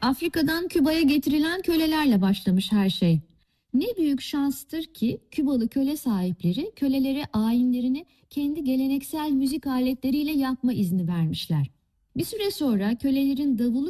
Afrika'dan Küba'ya getirilen kölelerle başlamış her şey. Ne büyük şanstır ki Kübalı köle sahipleri kölelere ayinlerini kendi geleneksel müzik aletleriyle yapma izni vermişler. Bir süre sonra kölelerin davulu